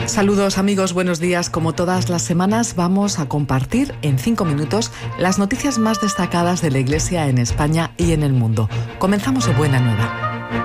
Saludos amigos, buenos días. Como todas las semanas vamos a compartir en 5 minutos las noticias más destacadas de la Iglesia en España y en el mundo. Comenzamos de buena nueva.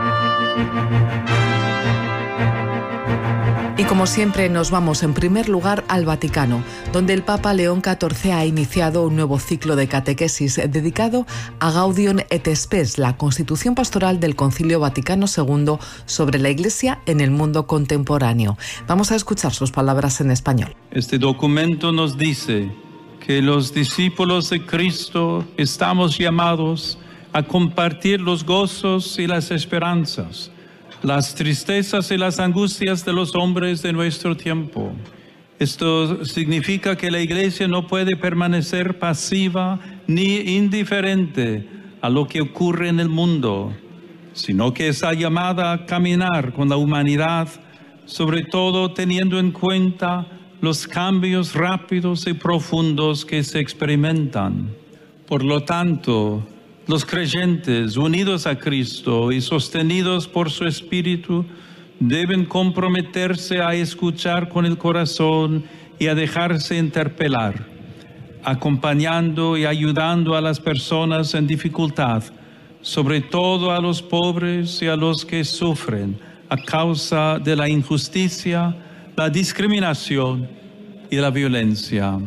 Y como siempre nos vamos en primer lugar al Vaticano, donde el Papa León XIV ha iniciado un nuevo ciclo de catequesis dedicado a Gaudium et Spes, la constitución pastoral del Concilio Vaticano II sobre la Iglesia en el mundo contemporáneo. Vamos a escuchar sus palabras en español. Este documento nos dice que los discípulos de Cristo estamos llamados a compartir los gozos y las esperanzas, las tristezas y las angustias de los hombres de nuestro tiempo. Esto significa que la Iglesia no puede permanecer pasiva ni indiferente a lo que ocurre en el mundo, sino que está llamada a caminar con la humanidad, sobre todo teniendo en cuenta los cambios rápidos y profundos que se experimentan. Por lo tanto, los creyentes unidos a Cristo y sostenidos por su Espíritu deben comprometerse a escuchar con el corazón y a dejarse interpelar, acompañando y ayudando a las personas en dificultad, sobre todo a los pobres y a los que sufren a causa de la injusticia, la discriminación y la violencia.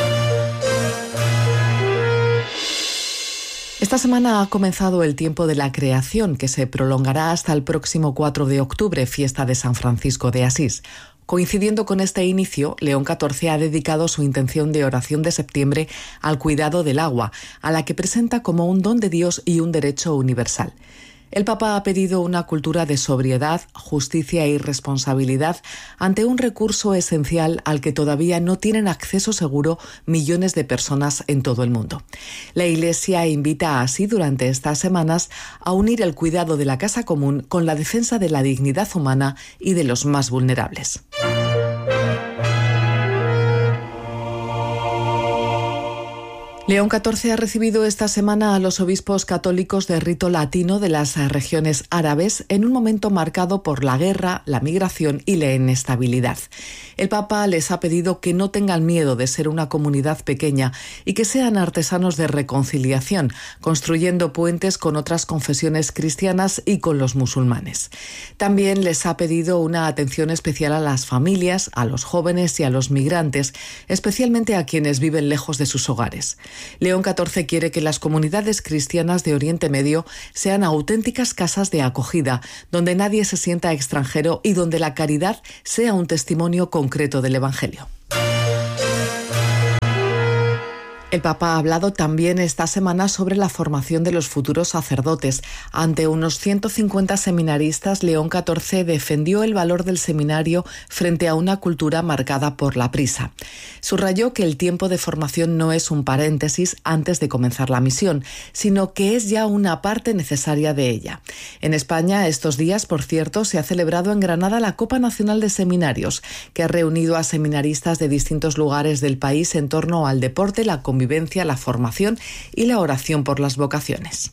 Esta semana ha comenzado el tiempo de la creación, que se prolongará hasta el próximo 4 de octubre, fiesta de San Francisco de Asís. Coincidiendo con este inicio, León XIV ha dedicado su intención de oración de septiembre al cuidado del agua, a la que presenta como un don de Dios y un derecho universal. El Papa ha pedido una cultura de sobriedad, justicia y responsabilidad ante un recurso esencial al que todavía no tienen acceso seguro millones de personas en todo el mundo. La Iglesia invita así durante estas semanas a unir el cuidado de la casa común con la defensa de la dignidad humana y de los más vulnerables. León XIV ha recibido esta semana a los obispos católicos de rito latino de las regiones árabes en un momento marcado por la guerra, la migración y la inestabilidad. El Papa les ha pedido que no tengan miedo de ser una comunidad pequeña y que sean artesanos de reconciliación, construyendo puentes con otras confesiones cristianas y con los musulmanes. También les ha pedido una atención especial a las familias, a los jóvenes y a los migrantes, especialmente a quienes viven lejos de sus hogares. León XIV quiere que las comunidades cristianas de Oriente Medio sean auténticas casas de acogida, donde nadie se sienta extranjero y donde la caridad sea un testimonio concreto del Evangelio. El Papa ha hablado también esta semana sobre la formación de los futuros sacerdotes. Ante unos 150 seminaristas, León XIV defendió el valor del seminario frente a una cultura marcada por la prisa. Subrayó que el tiempo de formación no es un paréntesis antes de comenzar la misión, sino que es ya una parte necesaria de ella. En España, estos días, por cierto, se ha celebrado en Granada la Copa Nacional de Seminarios, que ha reunido a seminaristas de distintos lugares del país en torno al deporte, la convivencia, la formación y la oración por las vocaciones.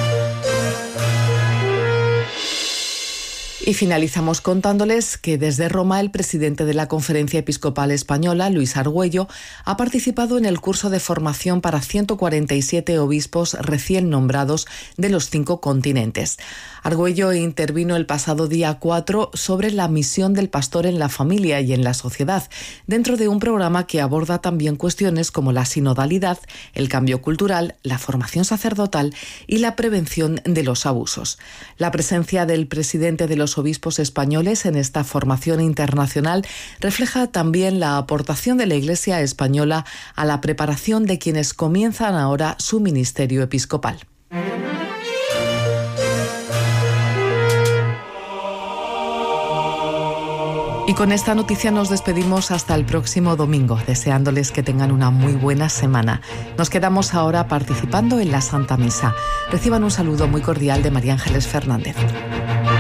Y finalizamos contándoles que desde Roma el presidente de la Conferencia Episcopal Española, Luis Argüello, ha participado en el curso de formación para 147 obispos recién nombrados de los 5 continentes. Argüello intervino el pasado día 4 sobre la misión del pastor en la familia y en la sociedad, dentro de un programa que aborda también cuestiones como la sinodalidad, el cambio cultural, la formación sacerdotal y la prevención de los abusos. La presencia del presidente de los obispos españoles en esta formación internacional refleja también la aportación de la Iglesia española a la preparación de quienes comienzan ahora su ministerio episcopal. Y con esta noticia nos despedimos hasta el próximo domingo, deseándoles que tengan una muy buena semana. Nos quedamos ahora participando en la Santa Misa. Reciban un saludo muy cordial de María Ángeles Fernández.